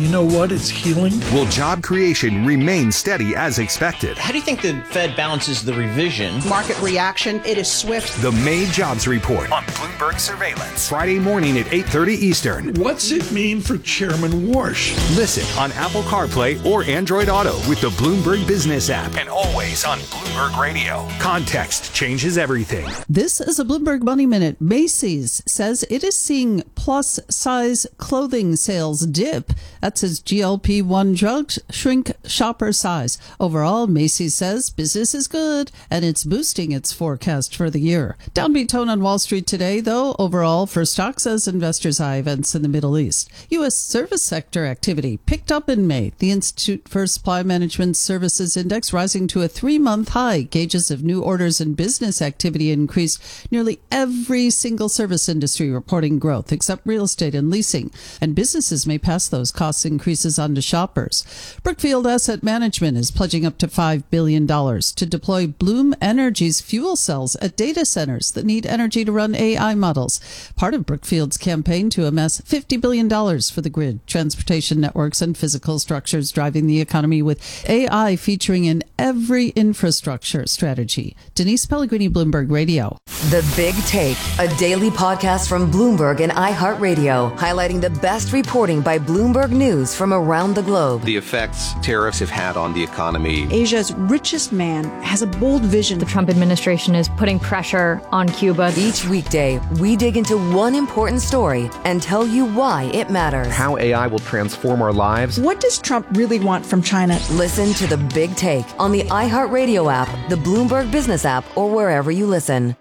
you know what? It's healing. Will job creation remain steady as expected? How do you think the Fed balances the revision? Market reaction, it is swift. The May Jobs Report on Bloomberg Surveillance. Friday morning at 8:30 Eastern. What's it mean for Chairman Warsh? Listen on Apple CarPlay or Android Auto with the Bloomberg Business app. And always on Bloomberg Radio. Context changes everything. This is a Bloomberg Money Minute. Macy's says it is seeing plus-size clothing sales dip. That's as GLP-1 drugs shrink shopper size. Overall, Macy's says business is good, and it's boosting its forecast for the year. Downbeat tone on Wall Street today, though, overall for stocks as investors eye events in the Middle East. U.S. service sector activity picked up in May. The Institute for Supply Management Services Index rising to a 3-month high. Gauges of new orders and business activity increased. Nearly every single service industry reporting growth, except real estate and leasing. And businesses may pass those cost increases on to shoppers. Brookfield Asset Management is pledging up to $5 billion to deploy Bloom Energy's fuel cells at data centers that need energy to run AI models. Part of Brookfield's campaign to amass $50 billion for the grid, transportation networks, and physical structures driving the economy with AI featuring in every infrastructure strategy. Denise Pellegrini, Bloomberg Radio. The Big Take, a daily podcast from Bloomberg and iHeartRadio, highlighting the best reporting by Bloomberg News from around the globe. The effects tariffs have had on the economy. Asia's richest man has a bold vision. The Trump administration is putting pressure on Cuba. Each weekday, we dig into one important story and tell you why it matters. How AI will transform our lives. What does Trump really want from China? Listen to The Big Take on the iHeartRadio app, the Bloomberg Business app, or wherever you listen.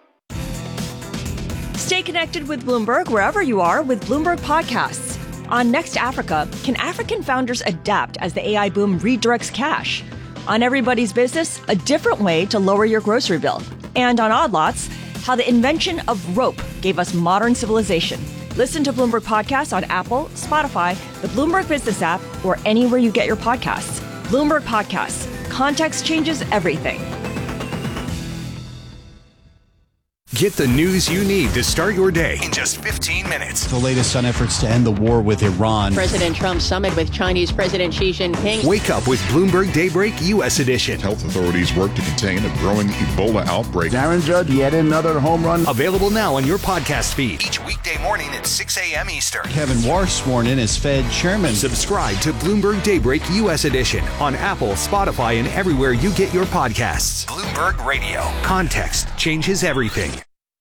Stay connected with Bloomberg wherever you are with Bloomberg Podcasts. On Next Africa, can African founders adapt as the AI boom redirects cash? On Everybody's Business, a different way to lower your grocery bill. And on Odd Lots, how the invention of rope gave us modern civilization. Listen to Bloomberg Podcasts on Apple, Spotify, the Bloomberg Business app, or anywhere you get your podcasts. Bloomberg Podcasts. Context changes everything. Get the news you need to start your day in just 15 minutes. The latest on efforts to end the war with Iran. President Trump's summit with Chinese President Xi Jinping. Wake up with Bloomberg Daybreak U.S. edition. Health authorities work to contain a growing Ebola outbreak. Aaron Judge, yet another home run. Available now on your podcast feed. Each weekday morning at 6 a.m. Eastern. Kevin Warsh sworn in as Fed chairman. Subscribe to Bloomberg Daybreak U.S. edition on Apple, Spotify, and everywhere you get your podcasts. Bloomberg Radio. Context changes everything.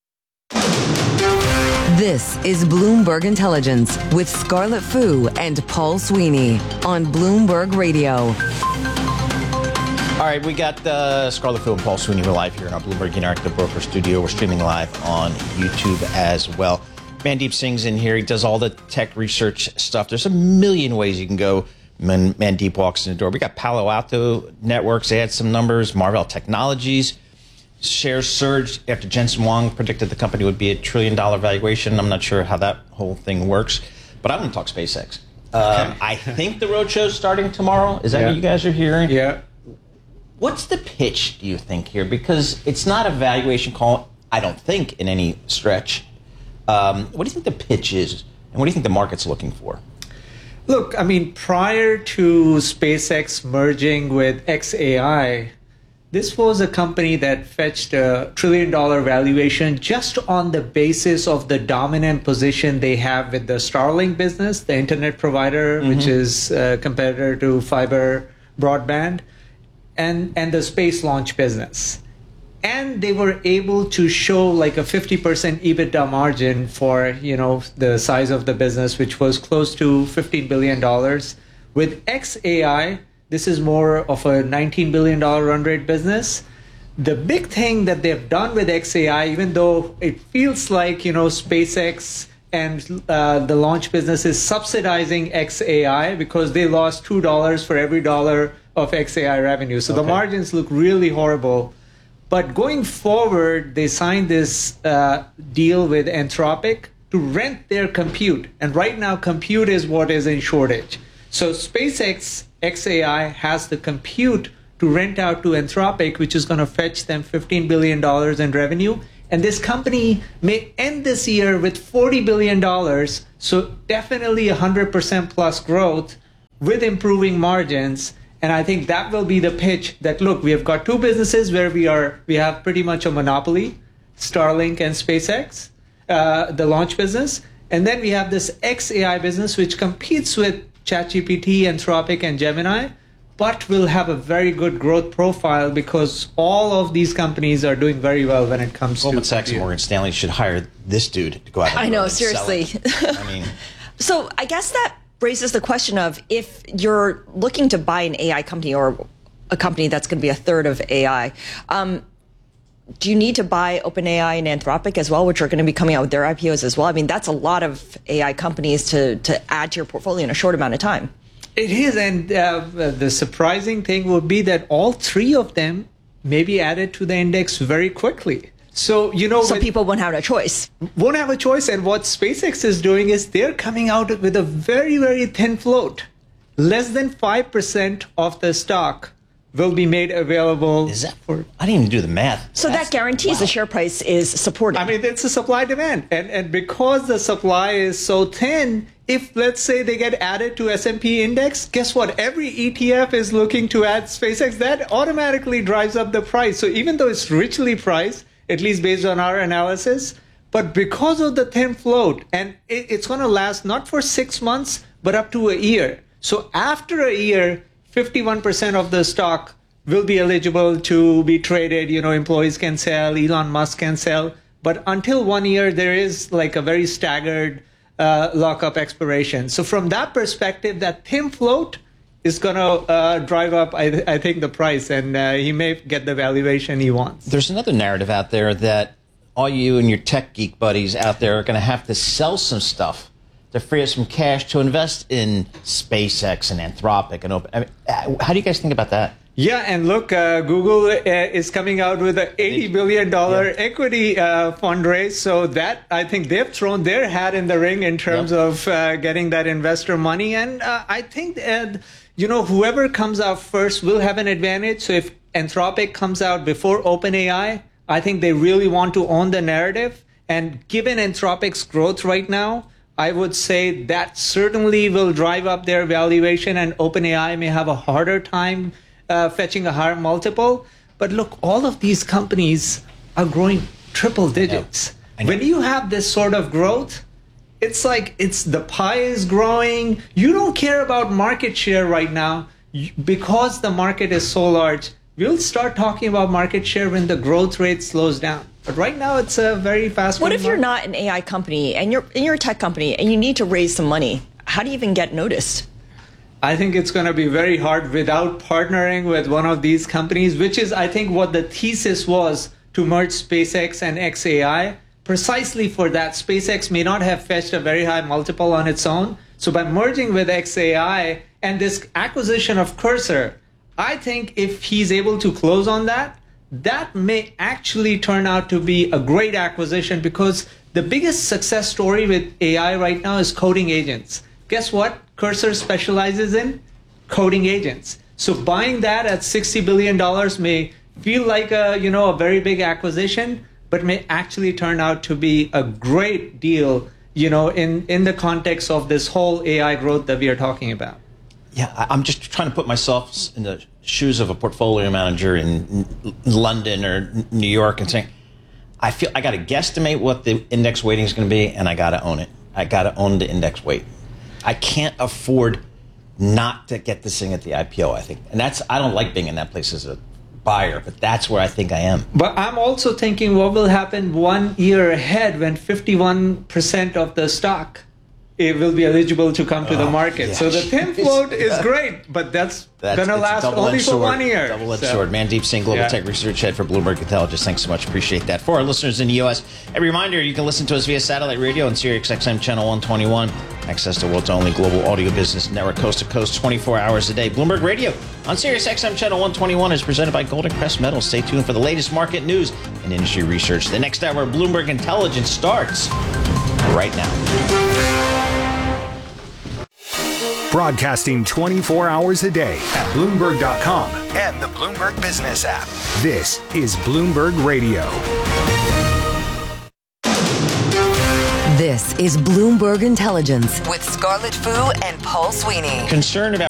This is Bloomberg Intelligence with Scarlett Fu and Paul Sweeney on Bloomberg Radio. All right, we got Scarlett Fu and Paul Sweeney. We're live here in our Bloomberg Interactive Broker studio. We're streaming live on YouTube as well. Mandeep Singh's in here. He does all the tech research stuff. There's a million ways you can go. Mandeep walks in the door. We got Palo Alto Networks. They had some numbers. Marvell Technologies. Shares surged after Jensen Huang predicted the company would be a $1 trillion valuation. I'm not sure how that whole thing works, but I want to talk SpaceX. I think the roadshow is starting tomorrow. Is that what you guys are hearing? Yeah. What's the pitch, do you think, here? Because it's not a valuation call, I don't think, in any stretch. What do you think the pitch is, and what do you think the market's looking for? Look, I mean, prior to SpaceX merging with xAI, this was a company that fetched a $1 trillion valuation just on the basis of the dominant position they have with the Starlink business, the internet provider, which is a competitor to fiber broadband, and the space launch business. And they were able to show like a 50% EBITDA margin for, the size of the business, which was close to $15 billion. With xAI, this is more of a $19 billion run rate business. The big thing that they've done with xAI, even though it feels like, SpaceX and the launch business is subsidizing xAI because they lost $2 for every dollar of xAI revenue. So the margins look really horrible. But going forward, they signed this deal with Anthropic to rent their compute. And right now, compute is what is in shortage. So SpaceX xAI has the compute to rent out to Anthropic, which is going to fetch them $15 billion in revenue. And this company may end this year with $40 billion. So definitely 100% plus growth. with improving margins. And I think that will be the pitch that, look, we have got two businesses where we have pretty much a monopoly, Starlink and SpaceX, the launch business. And then we have this XAI business, which competes with ChatGPT, Anthropic, and Gemini, but will have a very good growth profile because all of these companies are doing very well when it comes Goldman to Sachs and Morgan Stanley should hire this dude to go out and I know, and seriously. sell it. I mean, so I guess that raises the question of if you're looking to buy an AI company or a company that's going to be a third of AI, do you need to buy OpenAI and Anthropic as well, which are going to be coming out with their IPOs as well? I mean, that's a lot of AI companies to add to your portfolio in a short amount of time. It is, and the surprising thing would be that all three of them may be added to the index very quickly. So, so people won't have a choice. Won't have a choice. And what SpaceX is doing is they're coming out with a very, very thin float. Less than 5% of the stock will be made available. Is that for? I didn't even do the math. So that guarantees the share price is supported. I mean, it's a supply demand. And because the supply is so thin, if let's say they get added to S&P index, guess what? Every ETF is looking to add SpaceX. That automatically drives up the price. So even though it's richly priced, at least based on our analysis, but because of the thin float, and it's going to last not for 6 months, but up to a year. So after a year, 51% of the stock will be eligible to be traded. Employees can sell, Elon Musk can sell. But until 1 year, there is like a very staggered lockup expiration. So from that perspective, that thin float is going to drive up, I think, the price, and he may get the valuation he wants. There's another narrative out there that all you and your tech geek buddies out there are going to have to sell some stuff to free up some cash to invest in SpaceX and Anthropic and Open. I mean, how do you guys think about that? Yeah, and look, Google is coming out with an $80 billion equity fundraise. So that, I think they've thrown their hat in the ring in terms of getting that investor money. And I think, whoever comes out first will have an advantage. So if Anthropic comes out before OpenAI, I think they really want to own the narrative. And given Anthropic's growth right now, I would say that certainly will drive up their valuation, and OpenAI may have a harder time fetching a higher multiple. But look, all of these companies are growing triple digits. When you have this sort of growth, it's like the pie is growing. You don't care about market share right now because the market is so large. We'll start talking about market share when the growth rate slows down. But right now, it's a very fast. What if you're not an AI company and you're a tech company and you need to raise some money? How do you even get noticed? I think it's going to be very hard without partnering with one of these companies, which is, I think, what the thesis was to merge SpaceX and XAI. Precisely for that, SpaceX may not have fetched a very high multiple on its own. So by merging with XAI and this acquisition of Cursor, I think if he's able to close on that, that may actually turn out to be a great acquisition, because the biggest success story with AI right now is coding agents. Guess what? Cursor specializes in coding agents. So buying that at $60 billion may feel like a very big acquisition, but may actually turn out to be a great deal, in the context of this whole AI growth that we are talking about. Yeah, I'm just trying to put myself in the shoes of a portfolio manager in London or New York and saying, I feel I got to guesstimate what the index weighting is going to be, and I got to own it. I got to own the index weight. I can't afford not to get this thing at the IPO, I think. And I don't like being in that place as a buyer, but that's where I think I am. But I'm also thinking what will happen 1 year ahead when 51% of the stock it will be eligible to come to the market. Yeah. So the thin float is great, but that's going to last only for 1 year. Double-edged sword. Mandeep Singh, Global Tech Research Head for Bloomberg Intelligence. Thanks so much. Appreciate that. For our listeners in the U.S., a reminder, you can listen to us via satellite radio on SiriusXM Channel 121. Access to the world's only global audio business network, coast to coast, 24 hours a day. Bloomberg Radio on SiriusXM Channel 121 is presented by Golden Crest Metals. Stay tuned for the latest market news and industry research. The next hour of Bloomberg Intelligence starts right now. Broadcasting 24 hours a day at Bloomberg.com and the Bloomberg Business app. This is Bloomberg Radio. This is Bloomberg Intelligence with Scarlett Fu and Paul Sweeney. Concerned about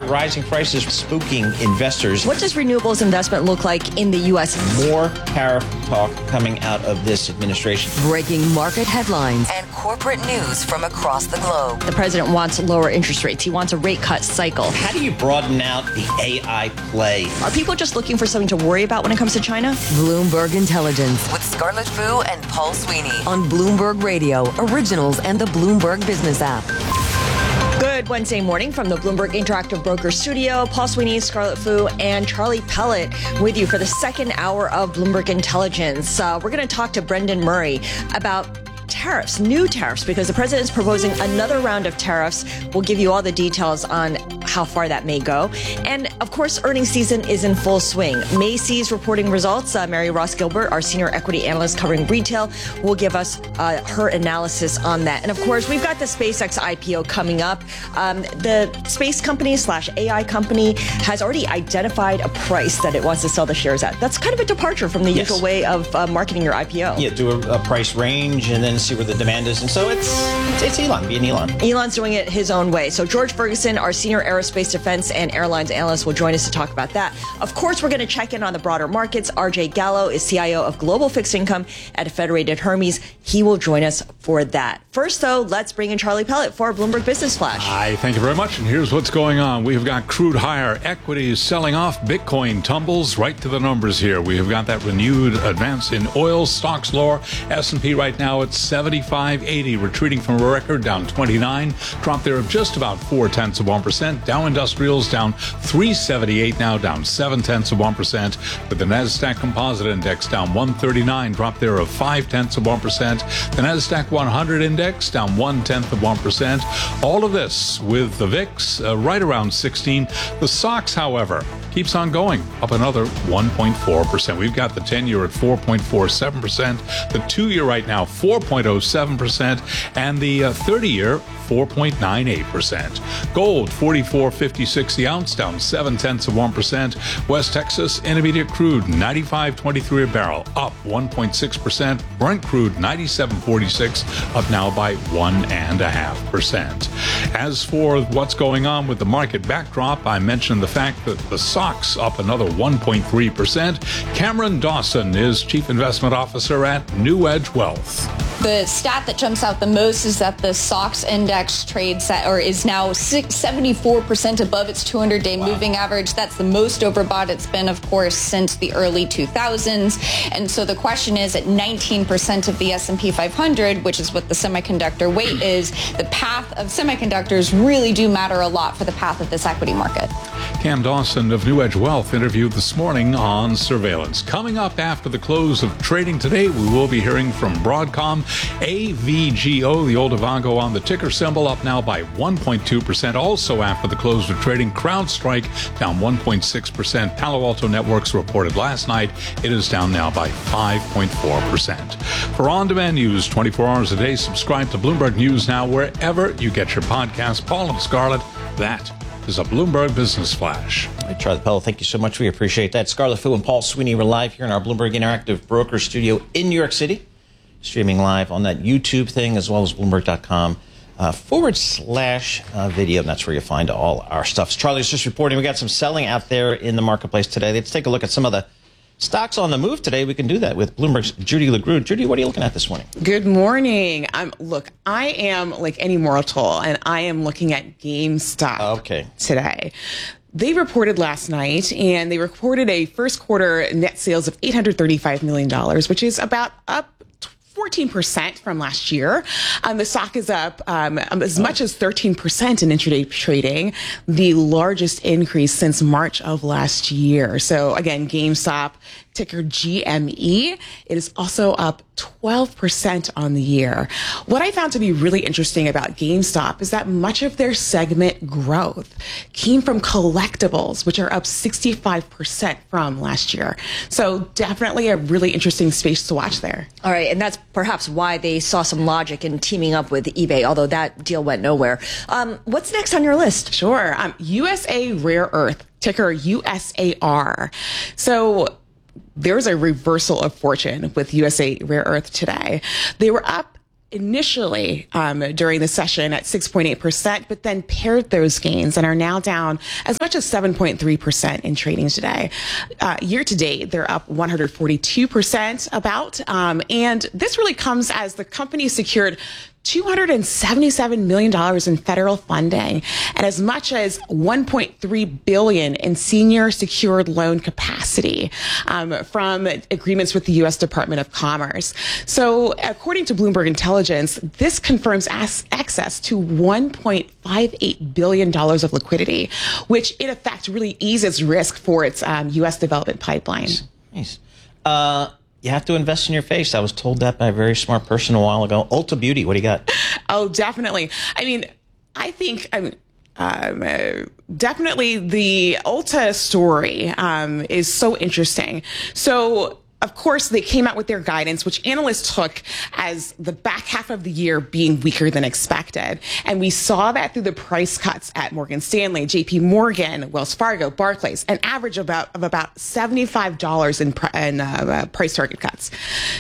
rising prices spooking investors. What does renewables investment look like in the U.S.? More tariff talk coming out of this administration. Breaking market headlines and corporate news from across the globe. The president wants lower interest rates. He wants a rate cut cycle. How do you broaden out the AI play? Are people just looking for something to worry about when it comes to China? Bloomberg Intelligence with Scarlett Fu and Paul Sweeney on Bloomberg Radio, Originals, and the Bloomberg Business app. Good Wednesday morning from the Bloomberg Interactive Broker Studio. Paul Sweeney, Scarlett Fu, and Charlie Pellet with you for the second hour of Bloomberg Intelligence. We're going to talk to Brendan Murray about tariffs, new tariffs, because the president is proposing another round of tariffs. We'll give you all the details on how far that may go. And of course, earnings season is in full swing. Macy's reporting results. Mary Ross Gilbert, our senior equity analyst covering retail, will give us her analysis on that. And of course, we've got the SpaceX IPO coming up. The space company / AI company has already identified a price that it wants to sell the shares at. That's kind of a departure from the usual way of marketing your IPO. Yeah, do a price range and then see where the demand is. And so it's Elon, being Elon. Elon's doing it his own way. So George Ferguson, our senior aerospace defense and airlines analyst, will join us to talk about that. Of course, we're going to check in on the broader markets. RJ Gallo is CIO of Global Fixed Income at Federated Hermes. He will join us for that. First, though, let's bring in Charlie Pellet for Bloomberg Business Flash. Hi, thank you very much. And here's what's going on. We've got crude higher, equities selling off, Bitcoin tumbles right to the numbers here. We have got that renewed advance in oil, stocks lower. S&P right now at 75.80, retreating from a record, down 29. Drop there of just about 0.4%. Dow Industrials down 378 now, down 0.7%. With the NASDAQ Composite Index down 139, drop there of 0.5%. The NASDAQ 100 Index down 0.1%. All of this with the VIX right around 16. The SOX, however, keeps on going, up another 1.4%. We've got the 10-year at 4.47%, the 2-year right now 4.07%, and the 30-year 4.98%. Gold 44.56 the ounce, down 0.7%. West Texas Intermediate crude 95.23 a barrel, up 1.6%. Brent crude 97.46, up now by 1.5%. As for what's going on with the market backdrop, I mentioned the fact that the SOX up another 1.3%. Cameron Dawson is Chief Investment Officer at New Edge Wealth. The stat that jumps out the most is that the SOX index trades at, or is now 74% above its 200-day moving average. That's the most overbought it's been, of course, since the early 2000s. And so the question is, at 19% of the S&P 500, which is what the semiconductor weight is, the path of semiconductors really do matter a lot for the path of this equity market. Cam Dawson of New Edge Wealth interviewed this morning on surveillance. Coming up after the close of trading today, we will be hearing from Broadcom. AVGO, the old Avago on the ticker symbol, up now by 1.2%. Also after the close of trading, CrowdStrike down 1.6%. Palo Alto Networks reported last night. It is down now by 5.4%. For on-demand news 24 hours a day, subscribe to Bloomberg News Now wherever you get your podcasts. Paul and Scarlett, that is a Bloomberg Business Flash. All right, Charlie Pellet, thank you so much. We appreciate that. Scarlett Fu and Paul Sweeney were live here in our Bloomberg Interactive Broker Studio in New York City, streaming live on that YouTube thing as well as Bloomberg.com/video. And that's where you find all our stuff. Charlie's just reporting we got some selling out there in the marketplace today. Let's take a look at some of the stocks on the move today. We can do that with Bloomberg's Judy LeGroux. Judy, what are you looking at this morning? Good morning. Look, I am like any mortal, and I am looking at GameStop today. They reported last night, and they reported a first quarter net sales of $835 million, which is about up 14% from last year. The stock is up as much as 13% in intraday trading, the largest increase since March of last year. So again, GameStop, ticker GME, it is also up 12% on the year. What I found to be really interesting about GameStop is that much of their segment growth came from collectibles, which are up 65% from last year. So definitely a really interesting space to watch there. All right, and that's perhaps why they saw some logic in teaming up with eBay, although that deal went nowhere. What's next on your list? Sure. USA Rare Earth, ticker USAR. So there's a reversal of fortune with USA Rare Earth today. They were up initially during the session at 6.8%, but then pared those gains and are now down as much as 7.3% in trading today. Year to date, they're up 142% about. And this really comes as the company secured $277 million in federal funding and as much as $1.3 billion in senior secured loan capacity from agreements with the U.S. Department of Commerce. So according to Bloomberg Intelligence, this confirms access to $1.58 billion of liquidity, which in effect really eases risk for its U.S. development pipeline. Nice. You have to invest in your face. I was told that by a very smart person a while ago. Ulta Beauty, what do you got? Oh, definitely. I mean, I think definitely the Ulta story is so interesting. So, of course, they came out with their guidance, which analysts took as the back half of the year being weaker than expected. And we saw that through the price cuts at Morgan Stanley, JP Morgan, Wells Fargo, Barclays, an average of about $75 in price target cuts.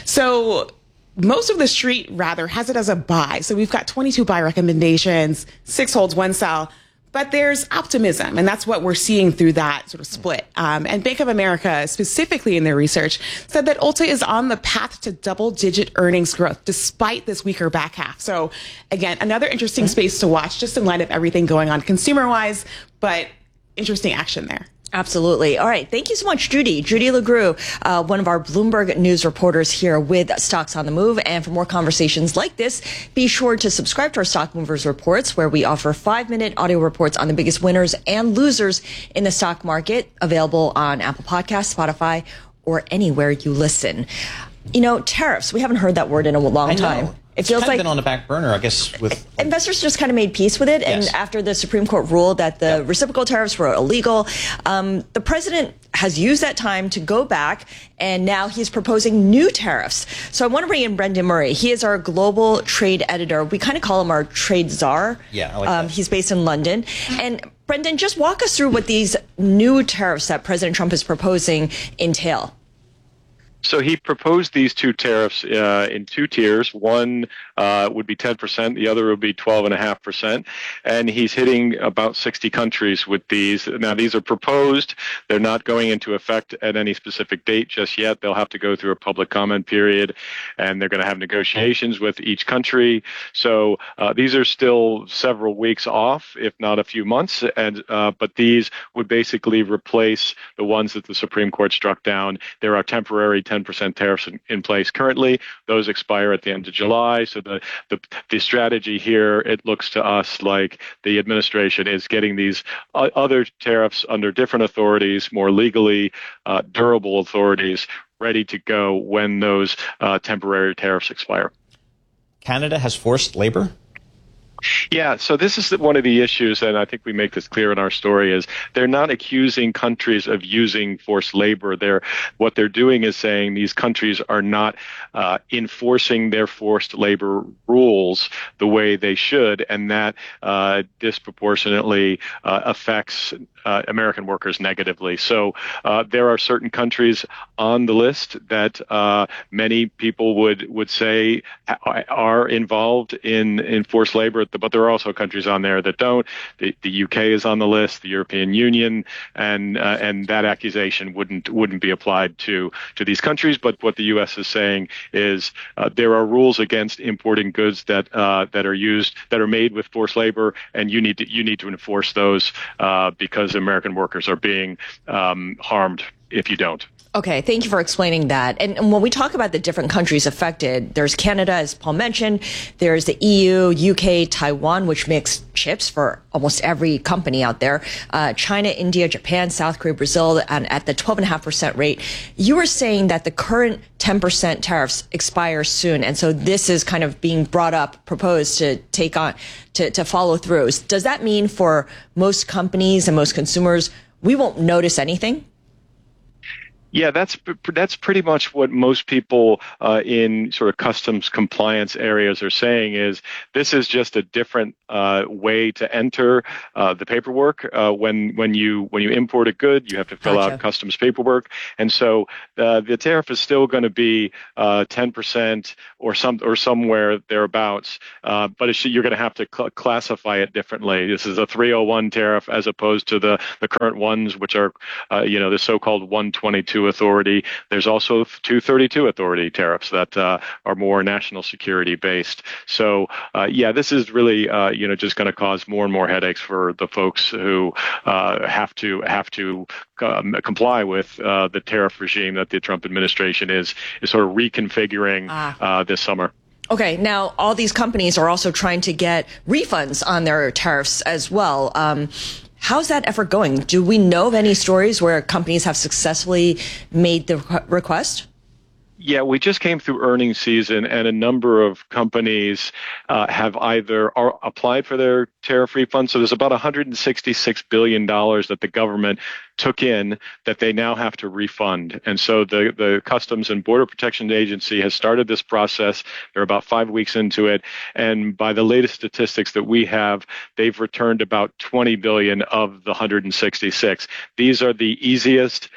So most of the street rather has it as a buy. So we've got 22 buy recommendations, 6 holds, 1 sell. But there's optimism, and that's what we're seeing through that sort of split. And Bank of America, specifically in their research, said that Ulta is on the path to double-digit earnings growth despite this weaker back half. So, again, another interesting space to watch, just in light of everything going on consumer-wise, but interesting action there. Absolutely. All right. Thank you so much, Judy. Judy LeGroux, one of our Bloomberg News reporters here with Stocks on the Move. And for more conversations like this, be sure to subscribe to our Stock Movers Reports, where we offer 5-minute audio reports on the biggest winners and losers in the stock market, available on Apple Podcasts, Spotify, or anywhere you listen. You know, tariffs, we haven't heard that word in a long time. It feels like been on the back burner, I guess. With investors just kind of made peace with it, yes. And after the Supreme Court ruled that the reciprocal tariffs were illegal, the president has used that time to go back, and now he's proposing new tariffs. So I want to bring in Brendan Murray. He is our global trade editor. We kind of call him our trade czar. Yeah, I like that. He's based in London, and Brendan, just walk us through what these new tariffs that President Trump is proposing entail. So he proposed these 2 tariffs in 2 tiers. One would be 10%, the other would be 12.5%. And he's hitting about 60 countries with these. Now, these are proposed. They're not going into effect at any specific date just yet. They'll have to go through a public comment period, and they're going to have negotiations with each country. So these are still several weeks off, if not a few months. And but these would basically replace the ones that the Supreme Court struck down. There are temporary 10% tariffs in place currently. Those expire at the end of July. So the strategy here, it looks to us like the administration is getting these other tariffs under different authorities, more legally durable authorities, ready to go when those temporary tariffs expire. Canada has forced labor? Yeah, so this is one of the issues, and I think we make this clear in our story, is they're not accusing countries of using forced labor. What they're doing is saying these countries are not enforcing their forced labor rules the way they should, and that disproportionately affects American workers negatively. So there are certain countries on the list that many people would say are involved in forced labor, but there are also countries on there that don't. The UK is on the list, the European Union, and that accusation wouldn't be applied to these countries. But what the U.S. is saying is there are rules against importing goods that are made with forced labor, and you need to enforce those because American workers are being harmed if you don't. Okay, thank you for explaining that. And when we talk about the different countries affected, there's Canada, as Paul mentioned, there's the EU, UK, Taiwan, which makes chips for almost every company out there, China, India, Japan, South Korea, Brazil, and at the 12.5% rate. You were saying that the current 10% tariffs expire soon, and so this is kind of being brought up, proposed to take on, to follow through. Does that mean for most companies and most consumers, we won't notice anything? Yeah, that's pretty much what most people in sort of customs compliance areas are saying is this is just a different way to enter the paperwork. When you import a good, you have to fill out customs paperwork, and so the tariff is still going to be 10% or somewhere thereabouts, but you're going to have to classify it differently. This is a 301 tariff as opposed to the current ones, which are the so-called 122 authority. There's also 232 authority tariffs that are more national security based. So this is really just going to cause more and more headaches for the folks who have to comply with the tariff regime that the Trump administration is sort of reconfiguring this summer. Okay, now all these companies are also trying to get refunds on their tariffs as well. How's that effort going? Do we know of any stories where companies have successfully made the request? Yeah, we just came through earnings season, and a number of companies have either applied for their tariff refund. So there's about $166 billion that the government took in that they now have to refund. And so the Customs and Border Protection Agency has started this process. They're about 5 weeks into it. And by the latest statistics that we have, they've returned about 20 billion of the 166. These are the easiest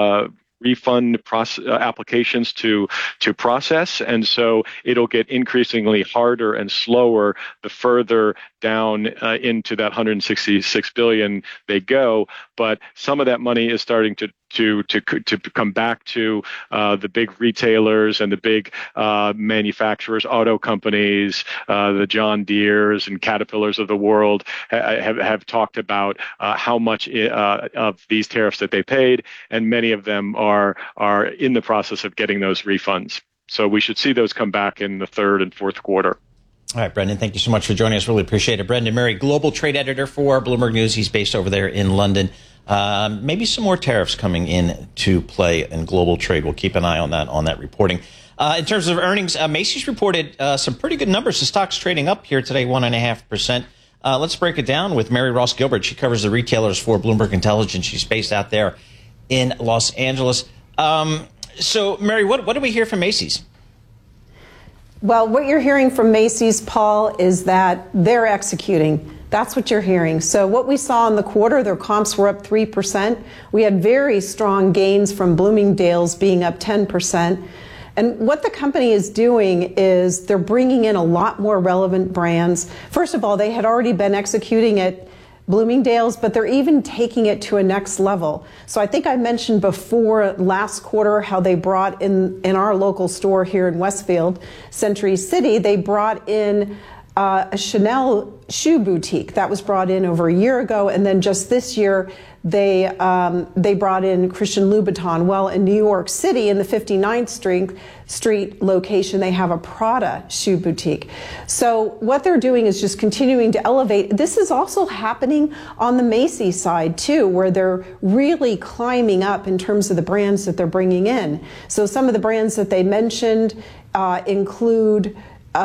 refund applications to process, and so it'll get increasingly harder and slower the further down into that 166 billion they go. But some of that money is starting to come back to the big retailers and the big manufacturers, auto companies, the John Deeres and Caterpillars of the world have talked about how much of these tariffs that they paid, and many of them are in the process of getting those refunds. So we should see those come back in the third and fourth quarter. All right, Brendan, thank you so much for joining us. Really appreciate it. Brendan Murray, global trade editor for Bloomberg News. He's based over there in London. Maybe some more tariffs coming in to play in global trade. We'll keep an eye on that reporting. In terms of earnings, Macy's reported some pretty good numbers. The stock's trading up here today, 1.5%. Let's break it down with Mary Ross Gilbert. She covers the retailers for Bloomberg Intelligence. She's based out there in Los Angeles. So, Mary, what do we hear from Macy's? Well, what you're hearing from Macy's, Paul, is that they're executing. That's what you're hearing. So what we saw in the quarter, their comps were up 3%. We had very strong gains from Bloomingdale's being up 10%. And what the company is doing is they're bringing in a lot more relevant brands. First of all, they had already been executing at Bloomingdale's, but they're even taking it to a next level. So I think I mentioned before last quarter how they brought in our local store here in Westfield, Century City, they brought in a Chanel shoe boutique that was brought in over a year ago, and then just this year they brought in Christian Louboutin. Well, in New York City, in the 59th Street location, they have a Prada shoe boutique. So what they're doing is just continuing to elevate. This is also happening on the Macy's side too, where they're really climbing up in terms of the brands that they're bringing in. So some of the brands that they mentioned include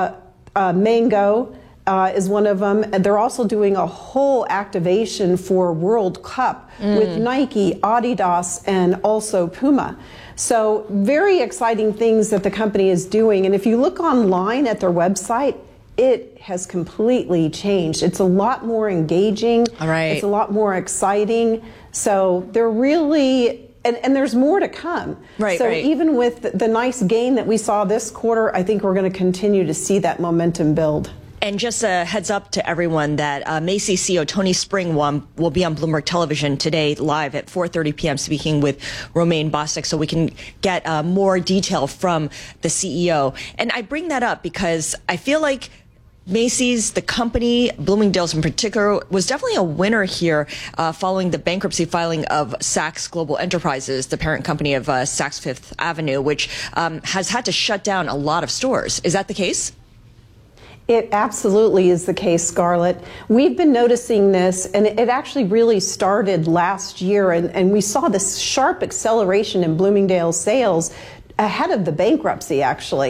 Mango is one of them. And they're also doing a whole activation for World Cup with Nike, Adidas, and also Puma. So very exciting things that the company is doing. And if you look online at their website, it has completely changed. It's a lot more engaging. All right. It's a lot more exciting. So they're really... And there's more to come. Right, so even with the nice gain that we saw this quarter, I think we're going to continue to see that momentum build. And just a heads up to everyone that Macy's CEO Tony Spring will be on Bloomberg Television today live at 4:30 p.m. speaking with Romaine Bostick, so we can get more detail from the CEO. And I bring that up because I feel like Macy's, the company, Bloomingdale's in particular, was definitely a winner here following the bankruptcy filing of Saks Global Enterprises, the parent company of Saks Fifth Avenue, which has had to shut down a lot of stores. Is that the case? It absolutely is the case, Scarlett. We've been noticing this, and it actually really started last year, and we saw this sharp acceleration in Bloomingdale's sales ahead of the bankruptcy, actually.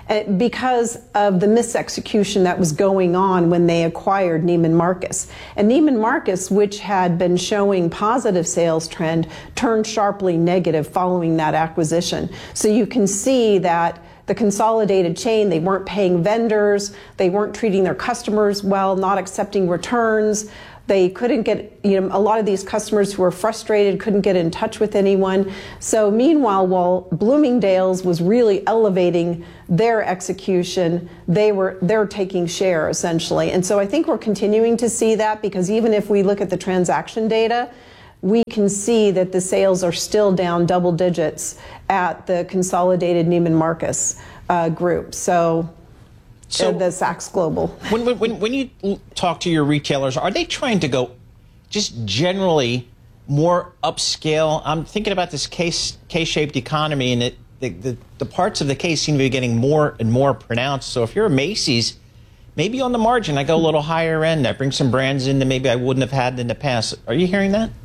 because of the misexecution that was going on when they acquired Neiman Marcus. And Neiman Marcus, which had been showing positive sales trend, turned sharply negative following that acquisition. So you can see that the consolidated chain, they weren't paying vendors, they weren't treating their customers well, not accepting returns. They couldn't get, a lot of these customers who were frustrated couldn't get in touch with anyone. So meanwhile, while Bloomingdale's was really elevating their execution, they're taking share essentially. And so I think we're continuing to see that, because even if we look at the transaction data, we can see that the sales are still down double digits at the consolidated Neiman Marcus group. So the Saks Global. When you talk to your retailers, are they trying to go just generally more upscale? I'm thinking about this K-shaped economy, and the parts of the K seem to be getting more and more pronounced. So if you're a Macy's, maybe on the margin, I go a little higher end. I bring some brands in that maybe I wouldn't have had in the past. Are you hearing that?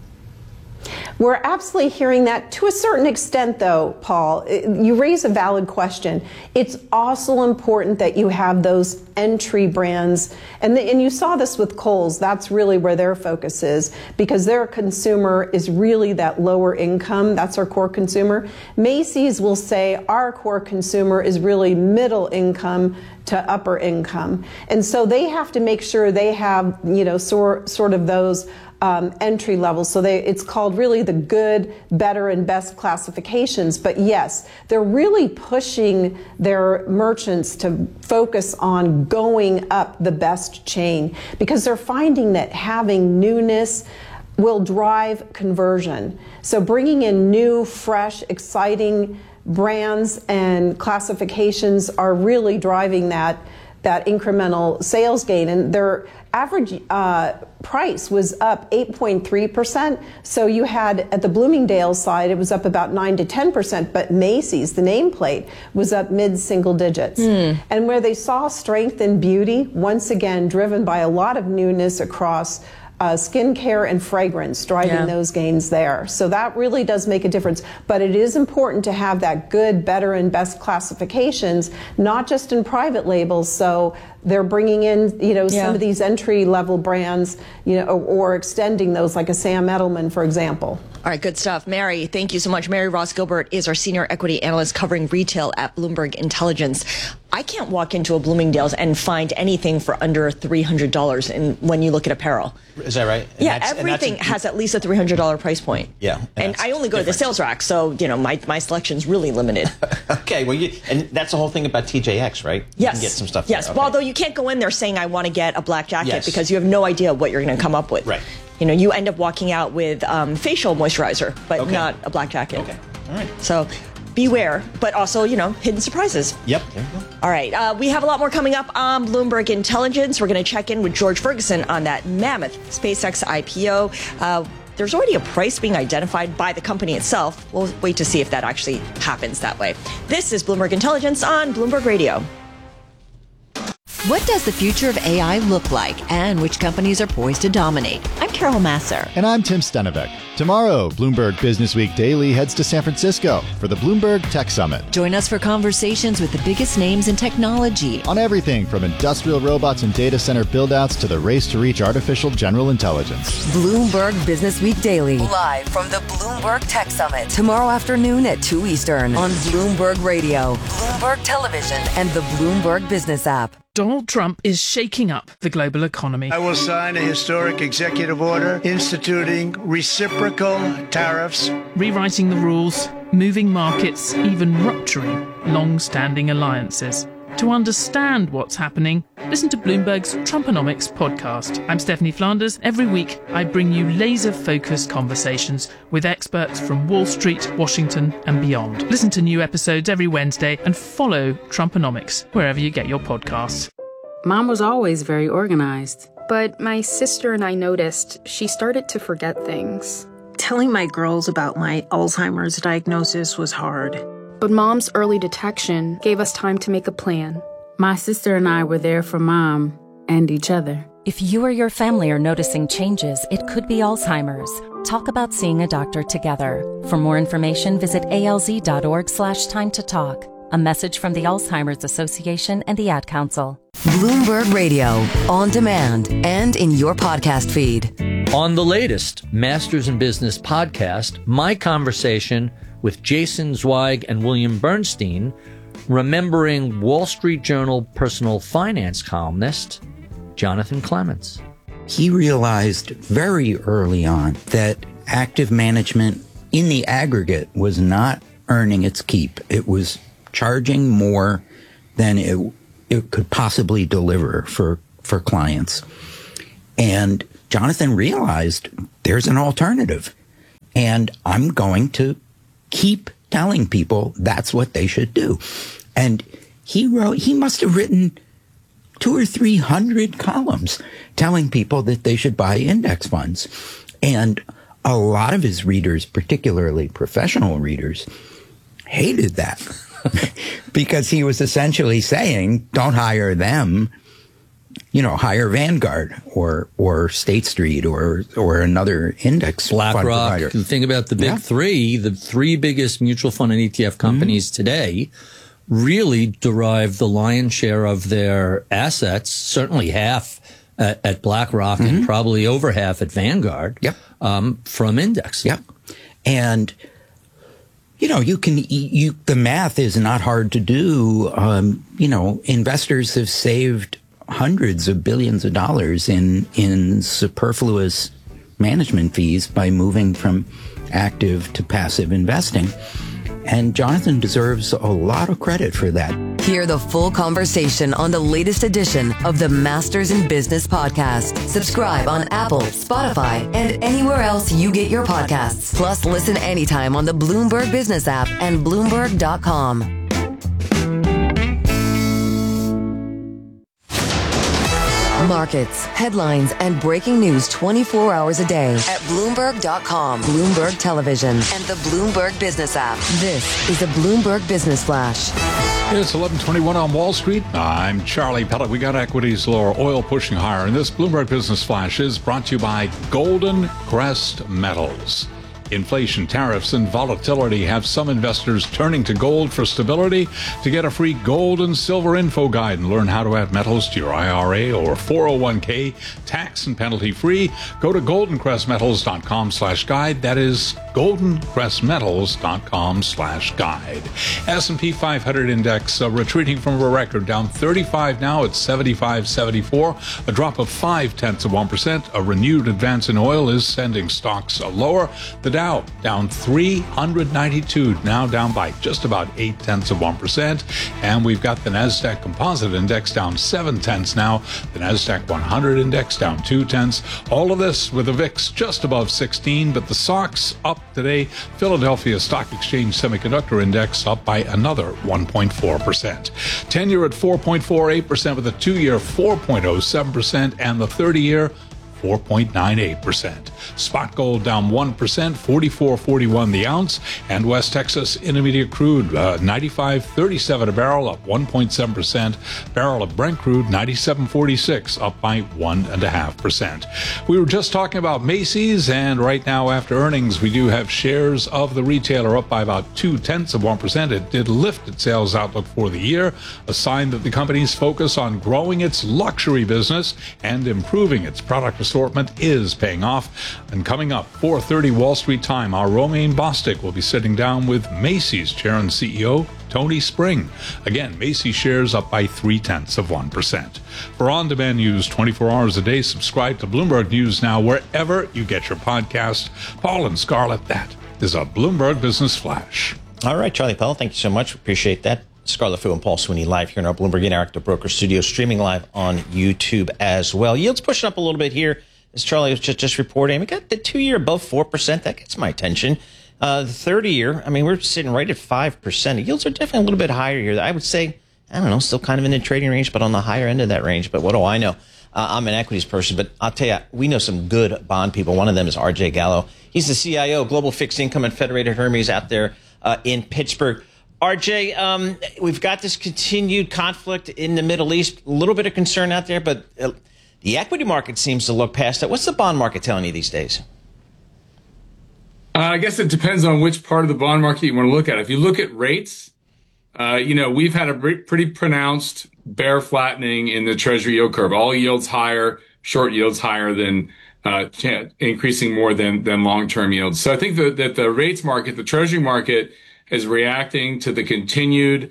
We're absolutely hearing that to a certain extent, though, Paul. You raise a valid question. It's also important that you have those entry brands. And you saw this with Kohl's. That's really where their focus is, because their consumer is really that lower income. That's our core consumer. Macy's will say our core consumer is really middle income to upper income. And so they have to make sure they have, sort of those entry levels. So it's called really the good, better, and best classifications. But yes, they're really pushing their merchants to focus on going up the best chain, because they're finding that having newness will drive conversion. So bringing in new, fresh, exciting brands and classifications are really driving that incremental sales gain. And their average price was up 8.3%. So you had, at the Bloomingdale's side, it was up about 9 to 10%, but Macy's, the nameplate, was up mid-single digits. And where they saw strength in beauty, once again, driven by a lot of newness across skincare and fragrance, driving those gains there. So that really does make a difference. But it is important to have that good, better, and best classifications, not just in private labels. So they're bringing in, some of these entry-level brands, or extending those, like a Sam Edelman, for example. All right, good stuff. Mary, thank you so much. Mary Ross Gilbert is our senior equity analyst covering retail at Bloomberg Intelligence. I can't walk into a Bloomingdale's and find anything for under $300 when you look at apparel. Is that right? Everything has at least a $300 price point. Yeah. And I only go to the sales rack, so, my selection's really limited. Okay, well, and that's the whole thing about TJX, right? Yes. You can get some stuff. Yes, there. Okay. Although you can't go in there saying I want to get a black jacket, because you have no idea what you're going to come up with. Right. You end up walking out with facial moisturizer, but not a black jacket. Okay. All right. So beware, but also, hidden surprises. Yep. There you go. All right. We have a lot more coming up on Bloomberg Intelligence. We're going to check in with George Ferguson on that mammoth SpaceX IPO. There's already a price being identified by the company itself. We'll wait to see if that actually happens that way. This is Bloomberg Intelligence on Bloomberg Radio. What does the future of AI look like, and which companies are poised to dominate? I'm Carol Masser. And I'm Tim Stenevec. Tomorrow, Bloomberg Business Week Daily heads to San Francisco for the Bloomberg Tech Summit. Join us for conversations with the biggest names in technology. On everything from industrial robots and data center build-outs to the race to reach artificial general intelligence. Bloomberg Business Week Daily. Live from the Bloomberg Tech Summit. Tomorrow afternoon at 2 Eastern on Bloomberg Radio, Bloomberg Television, and the Bloomberg Business app. Donald Trump is shaking up the global economy. I will sign a historic executive order instituting reciprocal tariffs, rewriting the rules, moving markets, even rupturing long-standing alliances. To understand what's happening, listen to Bloomberg's Trumponomics podcast. I'm Stephanie Flanders. Every week, I bring you laser-focused conversations with experts from Wall Street, Washington, and beyond. Listen to new episodes every Wednesday and follow Trumponomics wherever you get your podcasts. Mom was always very organized. But my sister and I noticed she started to forget things. Telling my girls about my Alzheimer's diagnosis was hard. But Mom's early detection gave us time to make a plan. My sister and I were there for Mom and each other. If you or your family are noticing changes, it could be Alzheimer's. Talk about seeing a doctor together. For more information, visit alz.org/time to talk. A message from the Alzheimer's Association and the Ad Council. Bloomberg Radio, on demand and in your podcast feed. On the latest Masters in Business podcast, my conversation with Jason Zweig and William Bernstein, remembering Wall Street Journal personal finance columnist Jonathan Clements. He realized very early on that active management in the aggregate was not earning its keep. It was charging more than it could possibly deliver for clients. And Jonathan realized there's an alternative. And I'm going to keep telling people that's what they should do. And he must have written 200 or 300 columns telling people that they should buy index funds. And a lot of his readers, particularly professional readers, hated that because he was essentially saying, don't hire them, hire Vanguard or State Street or another index fund provider. Think about the big three. The three biggest mutual fund and ETF companies today really derive the lion's share of their assets, certainly half at BlackRock and probably over half at Vanguard, from index. Yep. And, the math is not hard to do. Investors have saved hundreds of billions of dollars in superfluous management fees by moving from active to passive investing. And Jonathan deserves a lot of credit for that. Hear the full conversation on the latest edition of the Masters in Business podcast. Subscribe on Apple, Spotify, and anywhere else you get your podcasts. Plus, listen anytime on the Bloomberg Business app and Bloomberg.com. Markets, headlines, and breaking news 24 hours a day at Bloomberg.com, Bloomberg Television, and the Bloomberg Business app. This is a Bloomberg Business Flash. It's 11:21 on Wall Street. I'm Charlie Pellet. We got equities lower, oil pushing higher. And this Bloomberg Business Flash is brought to you by Golden Crest Metals. Inflation, tariffs, and volatility have some investors turning to gold for stability. To get a free gold and silver info guide and learn how to add metals to your IRA or 401k tax and penalty free, go to goldencrestmetals.com/guide. That is goldencrestmetals.com/guide. S&P 500 index retreating from a record, down 35 now at 75.74, a drop of 0.5%. A renewed advance in oil is sending stocks lower. The Dow down 392, now down by just about 0.8%. And we've got the NASDAQ Composite Index down 0.7 now. The NASDAQ 100 Index down 0.2. All of this with the VIX just above 16, but the SOX up today. Philadelphia Stock Exchange Semiconductor Index up by another 1.4%. 10-year at 4.48% with a 2-year 4.07% and the 30-year 4.98%. Spot gold down 1%, 44.41 the ounce, and West Texas Intermediate crude 95.37 a barrel, up 1.7%. Barrel of Brent crude 97.46, up by 1.5%. We were just talking about Macy's, and right now after earnings, we do have shares of the retailer up by about 0.2%. It did lift its sales outlook for the year, a sign that the company's focus on growing its luxury business and improving its product assortment is paying off. And coming up, 4:30 Wall Street time, our Romaine Bostick will be sitting down with Macy's Chair and CEO Tony Spring. Again, Macy's shares up by 0.3%. For on-demand news 24 hours a day, subscribe to Bloomberg News Now wherever you get your podcast. Paul and Scarlett, that is a Bloomberg Business Flash. All right, Charlie Powell, thank you so much. Appreciate that. Scarlett Fu and Paul Sweeney live here in our Bloomberg Interactive Broker Studio, streaming live on YouTube as well. Yields pushing up a little bit here, as Charlie was just reporting. We got the 2-year above 4%. That gets my attention. The 30-year, we're sitting right at 5%. The yields are definitely a little bit higher here. I would say, still kind of in the trading range, but on the higher end of that range. But what do I know? I'm an equities person, but I'll tell you, we know some good bond people. One of them is RJ Gallo. He's the CIO, Global Fixed Income at Federated Hermes out there in Pittsburgh. RJ, we've got this continued conflict in the Middle East, a little bit of concern out there, but the equity market seems to look past that. What's the bond market telling you these days? I guess it depends on which part of the bond market you want to look at. If you look at rates, we've had a pretty pronounced bear flattening in the Treasury yield curve. All yields higher, short yields higher than increasing more than long-term yields. So I think that the rates market, the Treasury market, is reacting to the continued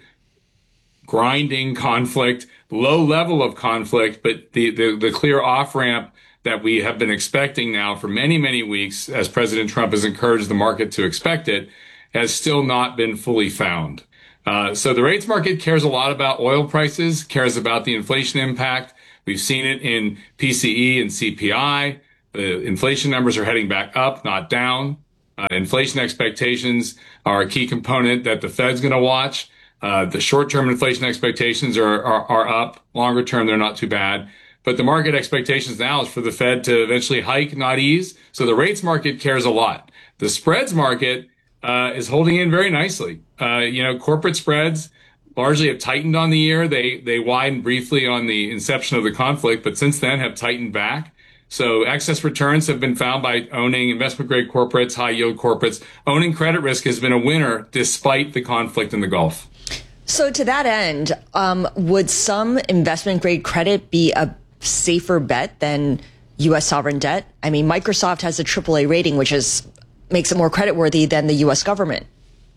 grinding conflict, low level of conflict, but the clear off-ramp that we have been expecting now for many, many weeks, as President Trump has encouraged the market to expect it, has still not been fully found. So the rates market cares a lot about oil prices, cares about the inflation impact. We've seen it in PCE and CPI. The inflation numbers are heading back up, not down. Inflation expectations are a key component that the Fed's going to watch. The short-term inflation expectations are up. Longer term, they're not too bad. But the market expectations now is for the Fed to eventually hike, not ease. So the rates market cares a lot. The spreads market is holding in very nicely. Corporate spreads largely have tightened on the year. They widened briefly on the inception of the conflict, but since then have tightened back. So excess returns have been found by owning investment-grade corporates, high-yield corporates. Owning credit risk has been a winner despite the conflict in the Gulf. So to that end, would some investment-grade credit be a safer bet than U.S. sovereign debt? I mean, Microsoft has a AAA rating, which makes it more creditworthy than the U.S. government.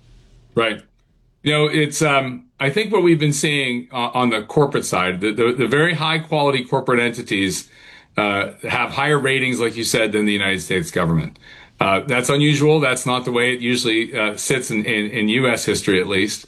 Right. It's I think what we've been seeing on the corporate side, the very high-quality corporate entities have higher ratings, like you said, than the United States government. That's unusual. That's not the way it usually sits in U.S. history, at least.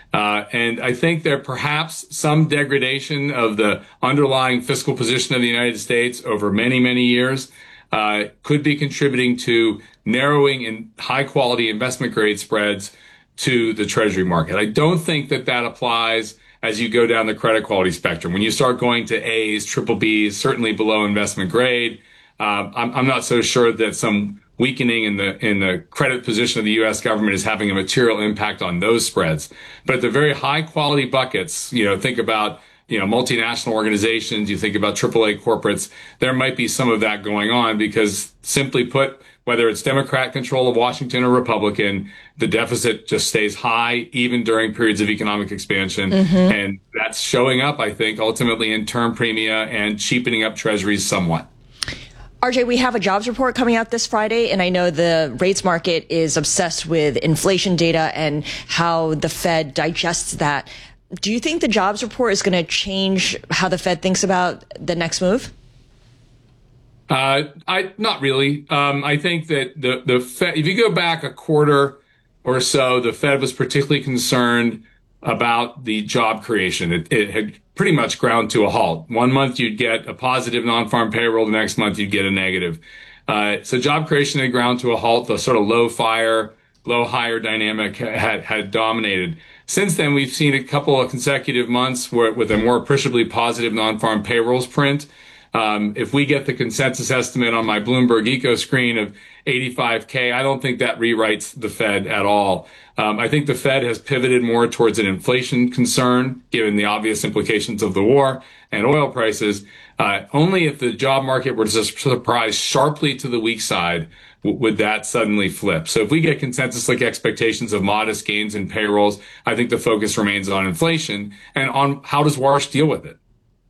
And I think there perhaps some degradation of the underlying fiscal position of the United States over many, many years could be contributing to narrowing in high-quality investment-grade spreads to the Treasury market. I don't think that applies as you go down the credit quality spectrum. When you start going to A's, triple B's, certainly below investment grade, I'm not so sure that some weakening in the credit position of the U.S. government is having a material impact on those spreads. But at the very high quality buckets, think about multinational organizations, you think about AAA corporates, there might be some of that going on because, simply put, whether it's Democrat control of Washington or Republican, the deficit just stays high even during periods of economic expansion. Mm-hmm. And that's showing up, I think, ultimately in term premia and cheapening up treasuries somewhat. RJ, we have a jobs report coming out this Friday, and I know the rates market is obsessed with inflation data and how the Fed digests that. Do you think the jobs report is going to change how the Fed thinks about the next move? Not really. I think that the Fed, if you go back a quarter or so, the Fed was particularly concerned about the job creation. It had pretty much ground to a halt. 1 month you'd get a positive non-farm payroll, the next month you'd get a negative. So job creation had ground to a halt. The sort of low hire dynamic had dominated. Since then, we've seen a couple of consecutive months with a more appreciably positive non-farm payrolls print. If we get the consensus estimate on my Bloomberg Eco screen of 85K, I don't think that rewrites the Fed at all. I think the Fed has pivoted more towards an inflation concern, given the obvious implications of the war and oil prices. Only if the job market were to surprise sharply to the weak side would that suddenly flip. So if we get consensus-like expectations of modest gains in payrolls, I think the focus remains on inflation and on how does Warsh deal with it.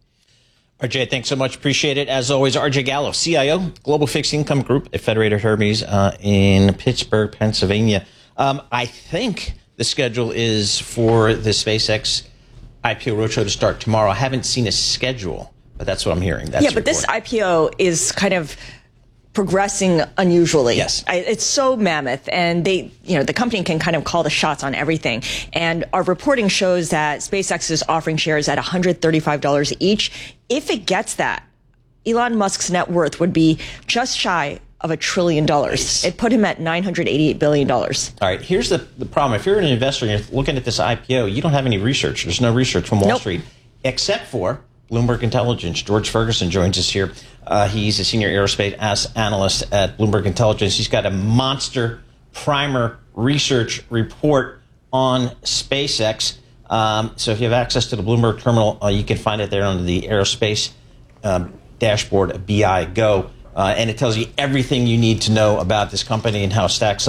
RJ, thanks so much. Appreciate it. As always, RJ Gallo, CIO, Global Fixed Income Group at Federated Hermes in Pittsburgh, Pennsylvania. I think the schedule is for the SpaceX IPO roadshow to start tomorrow. I haven't seen a schedule, but that's what I'm hearing. But this IPO is kind of progressing unusually. Yes. It's so mammoth, and the company can kind of call the shots on everything. And our reporting shows that SpaceX is offering shares at $135 each. If it gets that, Elon Musk's net worth would be just shy of $1 trillion. Nice. It put him at $988 billion. All right. Here's the problem. If you're an investor and you're looking at this IPO, you don't have any research. There's no research from Wall Street, except for Bloomberg Intelligence. George Ferguson joins us here. He's a senior aerospace analyst at Bloomberg Intelligence. He's got a monster primer research report on SpaceX. So if you have access to the Bloomberg terminal, you can find it there under the aerospace dashboard of BI Go. And it tells you everything you need to know about this company and how it stacks up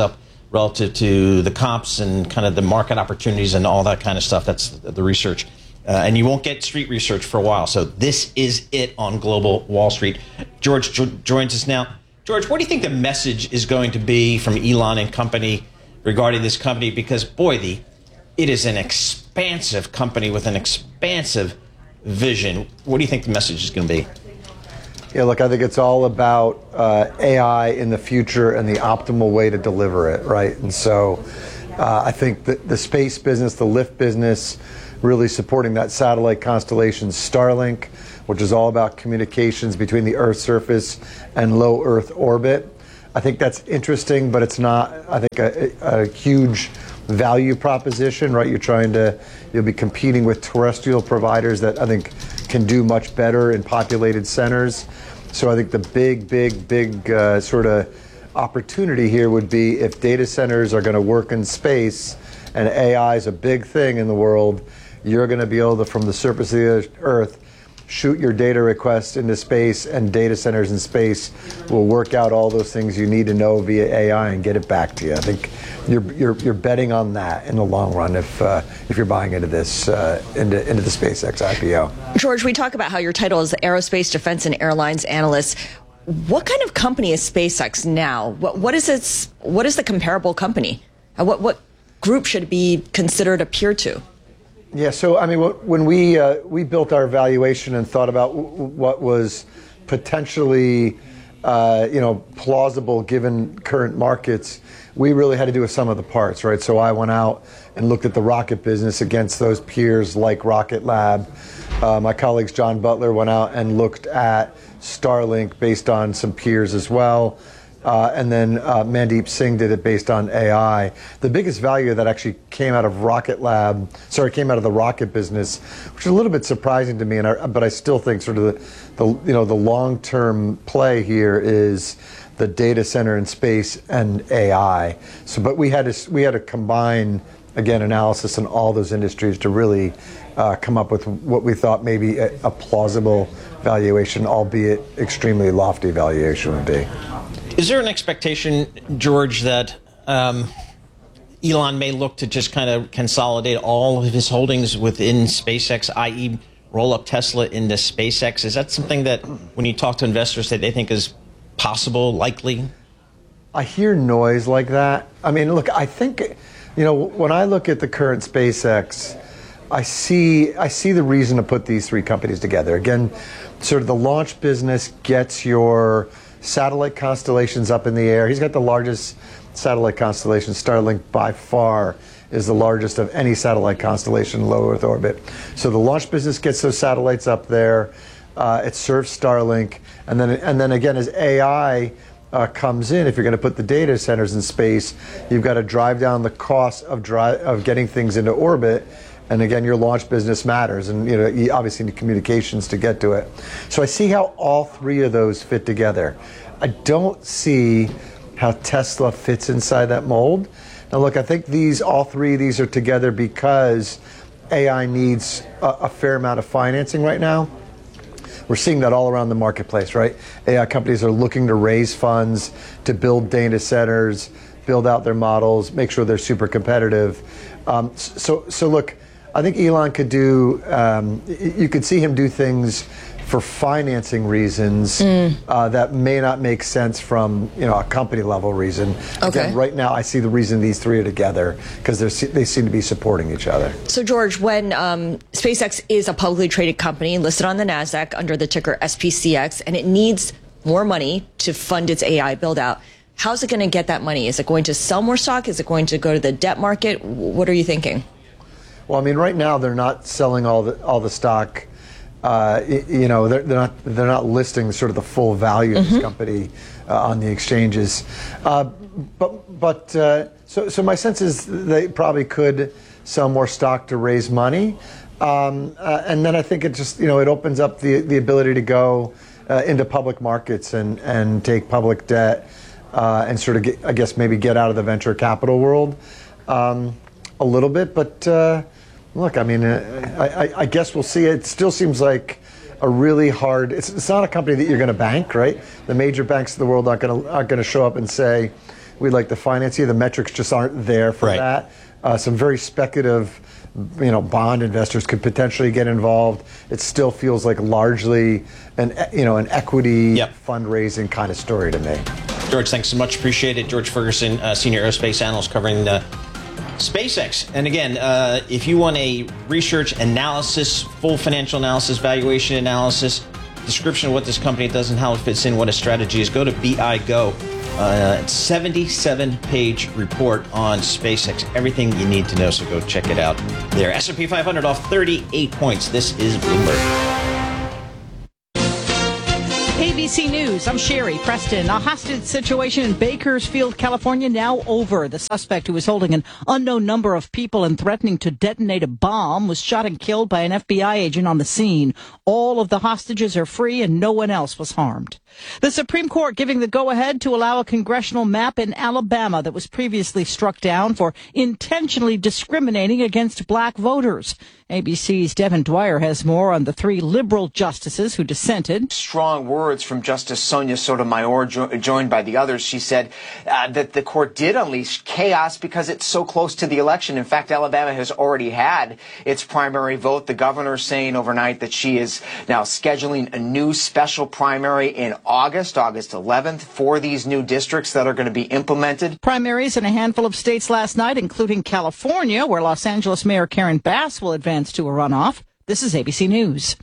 relative to the comps and kind of the market opportunities and all that kind of stuff. That's the research. And you won't get street research for a while. So this is it on Global Wall Street. George joins us now. George, what do you think the message is going to be from Elon and company regarding this company? Because, boy, it is an expansive company with an expansive vision. What do you think the message is going to be? Yeah, look, I think it's all about AI in the future and the optimal way to deliver it, right? And so I think that the space business, the lift business, really supporting that satellite constellation Starlink, which is all about communications between the Earth's surface and low Earth orbit. I think that's interesting, but it's not, I think, a huge value proposition, right? You'll be competing with terrestrial providers that I think can do much better in populated centers. So I think the big sort of opportunity here would be if data centers are going to work in space and AI is a big thing in the world, you're going to be able to, from the surface of the Earth, shoot your data requests into space, and data centers in space will work out all those things you need to know via AI and get it back to you. I think you're betting on that in the long run if you're buying into this into the SpaceX IPO. George, we talk about how your title is Aerospace, Defense, and Airlines Analyst. What kind of company is SpaceX now? What is the comparable company? What group should it be considered a peer to? Yeah, so I mean, when we built our valuation and thought about what was potentially, plausible given current markets, we really had to do a sum of the parts, right? So I went out and looked at the rocket business against those peers like Rocket Lab. My colleagues John Butler went out and looked at Starlink based on some peers as well. And then Mandeep Singh did it based on AI. The biggest value that actually came out of the rocket business, which is a little bit surprising to me, but I still think sort of the long-term play here is the data center in space and AI. So, but we had to combine, again, analysis in all those industries to really come up with what we thought maybe a plausible valuation, albeit extremely lofty valuation would be. Is there an expectation, George, that Elon may look to just kind of consolidate all of his holdings within SpaceX, i.e. roll up Tesla into SpaceX? Is that something that when you talk to investors that they think is possible, likely? I hear noise like that. I mean, look, I think, when I look at the current SpaceX, I see the reason to put these three companies together. Again, sort of the launch business gets your satellite constellations up in the air. He's got the largest satellite constellation. Starlink by far is the largest of any satellite constellation in low Earth orbit. So the launch business gets those satellites up there. It serves Starlink, and then again, as AI comes in, if you're going to put the data centers in space, you've got to drive down the cost of getting things into orbit. And again, your launch business matters, and you obviously need communications to get to it. So I see how all three of those fit together. I don't see how Tesla fits inside that mold. Now look, I think all three of these are together because AI needs a fair amount of financing right now. We're seeing that all around the marketplace, right? AI companies are looking to raise funds to build data centers, build out their models, make sure they're super competitive. So look, I think Elon could do, you could see him do things for financing reasons that may not make sense from a company level reason. Okay. Again, right now I see the reason these three are together because they seem to be supporting each other. So George, when SpaceX is a publicly traded company listed on the NASDAQ under the ticker SPCX, and it needs more money to fund its AI build out, how's it going to get that money? Is it going to sell more stock? Is it going to go to the debt market? What are you thinking? Well, I mean, right now they're not selling all the stock. They're not listing sort of the full value of this company on the exchanges. So my sense is they probably could sell more stock to raise money, and then I think it just it opens up the ability to go into public markets and take public debt and sort of get out of the venture capital world a little bit, but. Look, I mean, I guess we'll see. It still seems like a really hard. It's not a company that you're going to bank, right? The major banks of the world aren't going to show up and say, we'd like to finance you. The metrics just aren't there for that. Some very speculative, bond investors could potentially get involved. It still feels like largely an equity fundraising kind of story to me. George, thanks so much. Appreciate it. George Ferguson, Senior Aerospace Analyst covering SpaceX. And again, if you want a research analysis, full financial analysis, valuation analysis, description of what this company does and how it fits in, what a strategy is, go to BIGO. 77-page report on SpaceX. Everything you need to know, so go check it out there. S&P 500 off 38 points. This is Bloomberg. ABC News, I'm Sherry Preston. A hostage situation in Bakersfield, California, now over. The suspect, who was holding an unknown number of people and threatening to detonate a bomb, was shot and killed by an FBI agent on the scene. All of the hostages are free and no one else was harmed. The Supreme Court giving the go-ahead to allow a congressional map in Alabama that was previously struck down for intentionally discriminating against black voters. ABC's Devin Dwyer has more on the three liberal justices who dissented. Strong words from Justice Sonia Sotomayor, joined by the others. She said that the court did unleash chaos because it's so close to the election. In fact, Alabama has already had its primary vote. The governor saying overnight that she is now scheduling a new special primary in August 11th, for these new districts that are going to be implemented. Primaries in a handful of states last night, including California, where Los Angeles Mayor Karen Bass will advance to a runoff. This is ABC News.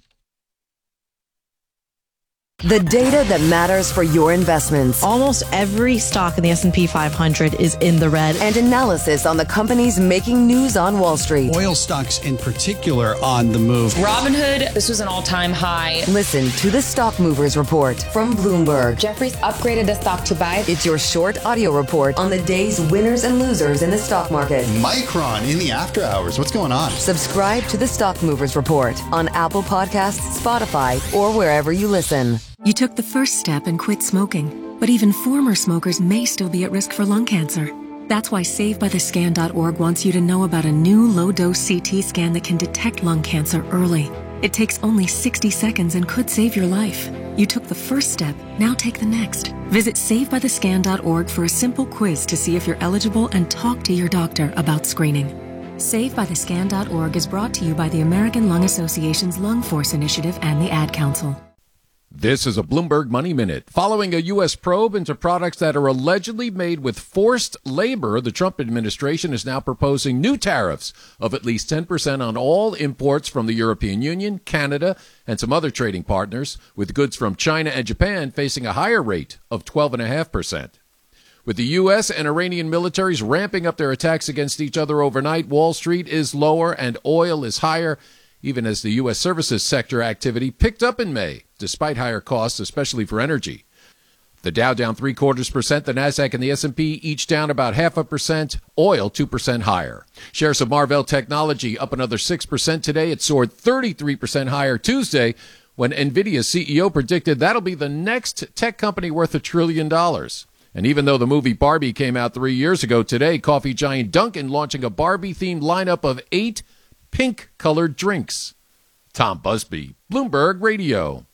The data that matters for your investments. Almost every stock in the S&P 500 is in the red. And analysis on the companies making news on Wall Street. Oil stocks in particular on the move. Robinhood, this was an all-time high. Listen to the Stock Movers Report from Bloomberg. Jefferies upgraded the stock to buy. It's your short audio report on the day's winners and losers in the stock market. Micron in the after hours. What's going on? Subscribe to the Stock Movers Report on Apple Podcasts, Spotify, or wherever you listen. You took the first step and quit smoking, but even former smokers may still be at risk for lung cancer. That's why SaveByTheScan.org wants you to know about a new low-dose CT scan that can detect lung cancer early. It takes only 60 seconds and could save your life. You took the first step, now take the next. Visit SaveByTheScan.org for a simple quiz to see if you're eligible and talk to your doctor about screening. SaveByTheScan.org is brought to you by the American Lung Association's Lung Force Initiative and the Ad Council. This is a Bloomberg Money Minute. Following a U.S. probe into products that are allegedly made with forced labor, the Trump administration is now proposing new tariffs of at least 10% on all imports from the European Union, Canada, and some other trading partners, with goods from China and Japan facing a higher rate of 12.5%. With the U.S. and Iranian militaries ramping up their attacks against each other overnight, Wall Street is lower and oil is higher, even as the U.S. services sector activity picked up in May, despite higher costs, especially for energy. The Dow down 0.75%, the Nasdaq and the S&P each down about 0.5%, oil 2% higher. Shares of Marvell Technology up another 6% today. It soared 33% higher Tuesday when NVIDIA's CEO predicted that'll be the next tech company worth $1 trillion. And even though the movie Barbie came out 3 years ago, today coffee giant Dunkin' launching a Barbie-themed lineup of 8 pink-colored drinks. Tom Busby, Bloomberg Radio.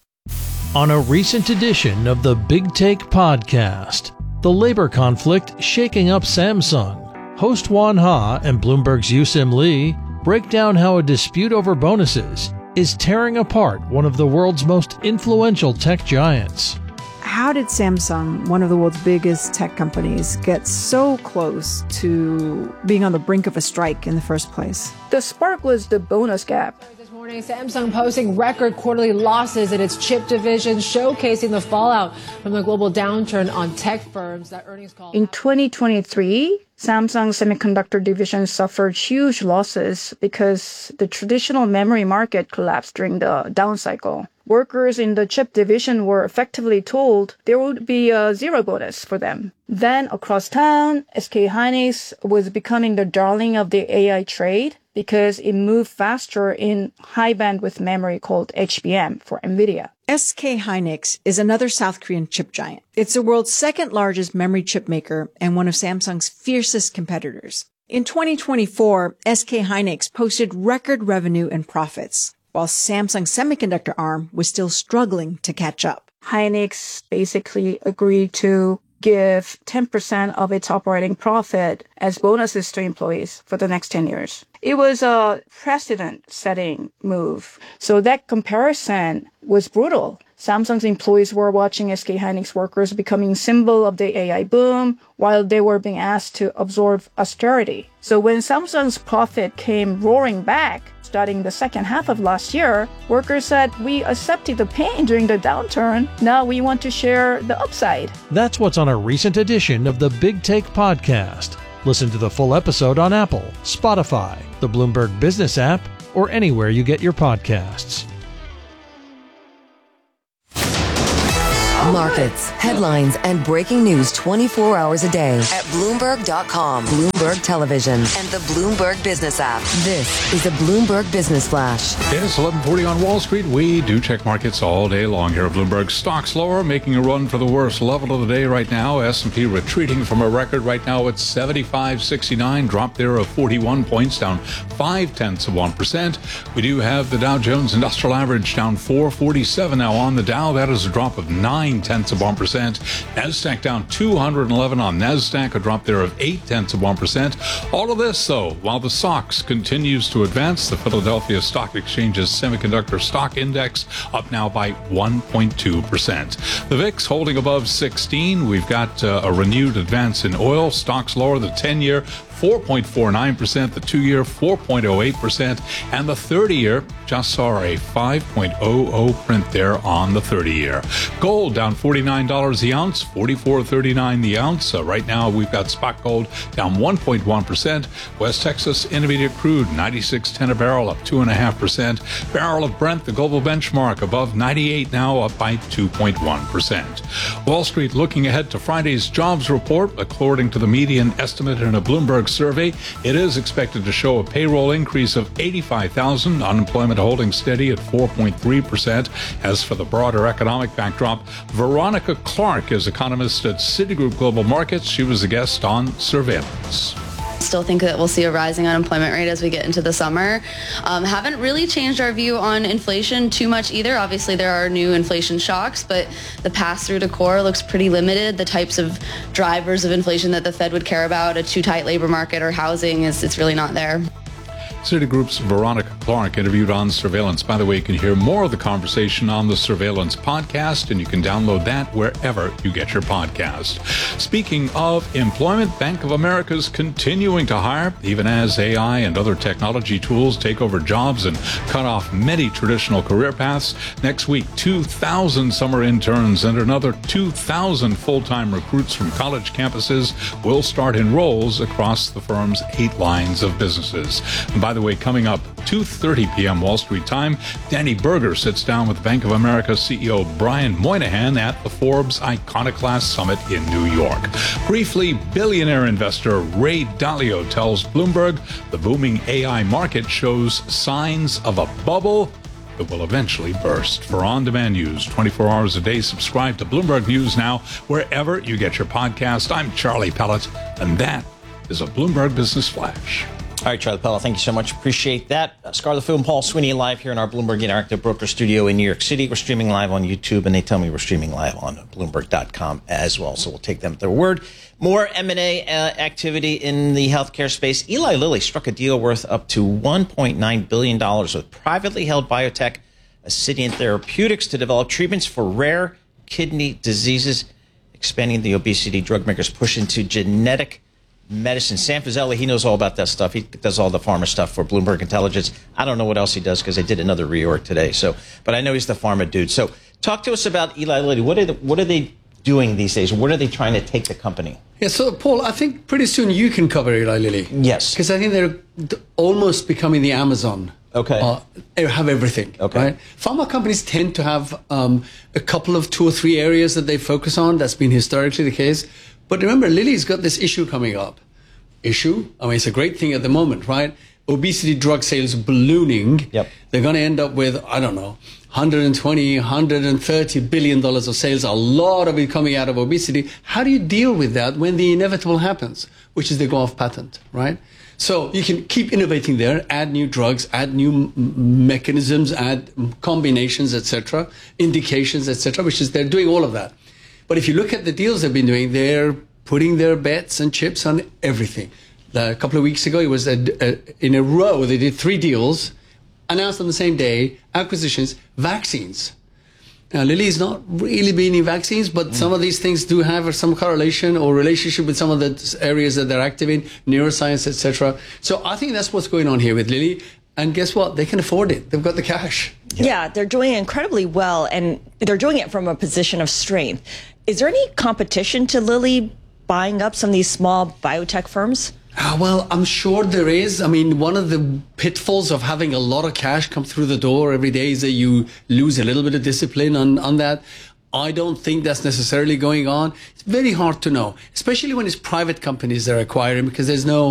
On a recent edition of the Big Take podcast, the labor conflict shaking up Samsung. Host Juan Ha and Bloomberg's Yusim Lee break down how a dispute over bonuses is tearing apart one of the world's most influential tech giants. How did Samsung, one of the world's biggest tech companies, get so close to being on the brink of a strike in the first place? The spark was the bonus gap. This morning, Samsung posting record quarterly losses in its chip division, showcasing the fallout from the global downturn on tech firms. That earnings call. In 2023, Samsung Semiconductor division suffered huge losses because the traditional memory market collapsed during the down cycle. Workers in the chip division were effectively told there would be a zero bonus for them. Then across town, SK Hynix was becoming the darling of the AI trade because it moved faster in high bandwidth memory called HBM for NVIDIA. SK Hynix is another South Korean chip giant. It's the world's second largest memory chip maker and one of Samsung's fiercest competitors. In 2024, SK Hynix posted record revenue and profits, while Samsung's semiconductor arm was still struggling to catch up. Hynix basically agreed to give 10% of its operating profit as bonuses to employees for the next 10 years. It was a precedent-setting move. So that comparison was brutal. Samsung's employees were watching SK Hynix workers becoming symbol of the AI boom while they were being asked to absorb austerity. So when Samsung's profit came roaring back, starting the second half of last year, workers said, we accepted the pain during the downturn. Now we want to share the upside. That's what's on a recent edition of the Big Take podcast. Listen to the full episode on Apple, Spotify, the Bloomberg Business app, or anywhere you get your podcasts. Markets, headlines, and breaking news 24 hours a day at Bloomberg.com, Bloomberg Television, and the Bloomberg Business app. This is the Bloomberg Business Flash. It's 11:40 on Wall Street. We do check markets all day long here at Bloomberg. Stocks lower, making a run for the worst level of the day right now. S&P retreating from a record right now at 75.69, drop there of 41 points, down 0.5%. We do have the Dow Jones Industrial Average down 447 now on the Dow. That is a drop of 0.9%. NASDAQ down 211 on NASDAQ, a drop there of 0.8%. All of this, though, while the SOX continues to advance. The Philadelphia Stock Exchange's Semiconductor Stock Index up now by 1.2%. The VIX holding above 16. We've got a renewed advance in oil. Stocks lower. The 10-year 4.49%, the 2-year 4.08%, and the 30-year just saw a 5.00 print there on the 30-year. Gold down $49 the ounce, $44.39 the ounce. Right now we've got spot gold down 1.1%. West Texas Intermediate crude 96.10 a barrel, up 2.5%. Barrel of Brent, the global benchmark, above 98 now, up by 2.1%. Wall Street looking ahead to Friday's jobs report. According to the median estimate in a Bloomberg survey, it is expected to show a payroll increase of 85,000, unemployment holding steady at 4.3%. As for the broader economic backdrop, Veronica Clark is economist at Citigroup Global Markets. She was a guest on Surveillance. Still think that we'll see a rising unemployment rate as we get into the summer. Haven't really changed our view on inflation too much either. Obviously, there are new inflation shocks, but the pass-through to core looks pretty limited. The types of drivers of inflation that the Fed would care about, a too tight labor market or housing, it's really not there. Citigroup's Veronica Clark interviewed on Surveillance. By the way, you can hear more of the conversation on the Surveillance podcast, and you can download that wherever you get your podcast. Speaking of employment, Bank of America's continuing to hire, even as AI and other technology tools take over jobs and cut off many traditional career paths. Next week, 2,000 summer interns and another 2,000 full-time recruits from college campuses will start in roles across the firm's 8 lines of businesses. And by the way, coming up 2:30 p.m. Wall Street time, Danny Berger sits down with Bank of America CEO Brian Moynihan at the Forbes Iconoclast Summit in New York. Briefly, billionaire investor Ray Dalio tells Bloomberg the booming AI market shows signs of a bubble that will eventually burst. For on-demand news 24 hours a day, subscribe to Bloomberg News Now wherever you get your podcast. I'm Charlie Pellet, and that is a Bloomberg Business Flash. All right, Charlie Pella, thank you so much. Appreciate that. Scarlett Fu and Paul Sweeney live here in our Bloomberg Interactive Broker Studio in New York City. We're streaming live on YouTube, and they tell me we're streaming live on Bloomberg.com as well, so we'll take them at their word. More M&A activity in the healthcare space. Eli Lilly struck a deal worth up to $1.9 billion with privately held biotech Ascidian Therapeutics to develop treatments for rare kidney diseases, expanding the obesity drug makers' push into genetic medicine. Sam Fazeli, he knows all about that stuff. He does all the pharma stuff for Bloomberg Intelligence. I don't know what else he does because they did another reorg today. But I know he's the pharma dude. So talk to us about Eli Lilly. What are they doing these days? Where are they trying to take the company? Yeah, so Paul, I think pretty soon you can cover Eli Lilly. Yes. Because I think they're almost becoming the Amazon. Okay. They have everything. Okay. Right? Pharma companies tend to have a couple of 2 or 3 areas that they focus on. That's been historically the case. But remember, Lilly's got this issue coming up. I mean, it's a great thing at the moment, right? Obesity drug sales ballooning. Yep. They're going to end up with, I don't know, $120, $130 billion of sales, a lot of it coming out of obesity. How do you deal with that when the inevitable happens, which is they go off patent, right? So you can keep innovating there, add new drugs, add new mechanisms, add combinations, etc., indications, etc., which is they're doing all of that. But if you look at the deals they've been doing, they're putting their bets and chips on everything. A couple of weeks ago, it was in a row. They did 3 deals, announced on the same day, acquisitions, vaccines. Now, Lilly's not really been in vaccines, but some of these things do have some correlation or relationship with some of the areas that they're active in, neuroscience, etc. So I think that's what's going on here with Lilly. And guess what? They can afford it. They've got the cash. Yeah, they're doing incredibly well, and they're doing it from a position of strength. Is there any competition to Lilly buying up some of these small biotech firms? Well, I'm sure there is. I mean, one of the pitfalls of having a lot of cash come through the door every day is that you lose a little bit of discipline on that. I don't think that's necessarily going on. It's very hard to know, especially when it's private companies they're acquiring, because there's no